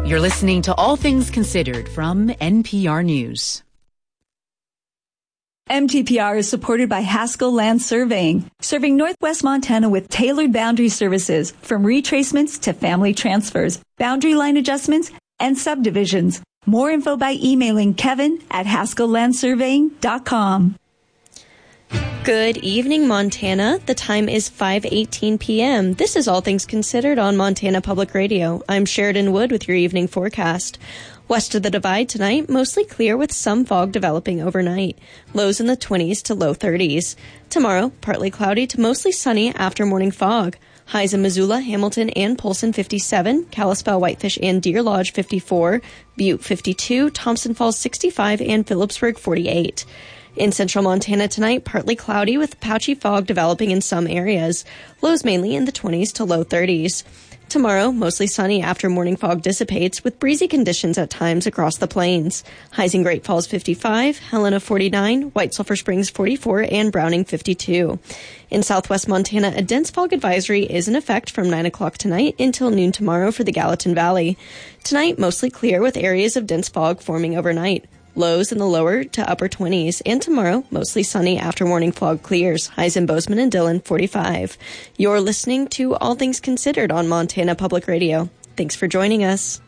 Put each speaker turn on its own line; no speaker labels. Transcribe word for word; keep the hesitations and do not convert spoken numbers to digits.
You're listening to All Things Considered from N P R News.
M T P R is supported by Haskell Land Surveying, serving Northwest Montana with tailored boundary services from retracements to family transfers, boundary line adjustments, and subdivisions. More info by emailing Kevin at haskell land surveying dot com.
Good evening, Montana. The time is five eighteen p.m. This is All Things Considered on Montana Public Radio. I'm Sheridan Wood with your evening forecast. West of the Divide tonight, mostly clear with some fog developing overnight. Lows in the twenties to low thirties. Tomorrow, partly cloudy to mostly sunny after morning fog. Highs in Missoula, Hamilton, and Polson fifty-seven, Kalispell, Whitefish, and Deer Lodge fifty-four, Butte fifty-two, Thompson Falls sixty-five, and Phillipsburg forty-eight. In central Montana tonight, partly cloudy with patchy fog developing in some areas. Lows mainly in the twenties to low thirties. Tomorrow, mostly sunny after morning fog dissipates with breezy conditions at times across the plains. Highs in Great Falls fifty-five, Helena forty-nine, White Sulphur Springs forty-four, and Browning fifty-two. In southwest Montana, a dense fog advisory is in effect from nine o'clock tonight until noon tomorrow for the Gallatin Valley. Tonight, mostly clear with areas of dense fog forming overnight. Lows in the lower to upper twenties, and tomorrow, mostly sunny after morning fog clears. Highs in Bozeman and Dillon, forty-five. You're listening to All Things Considered on Montana Public Radio. Thanks for joining us.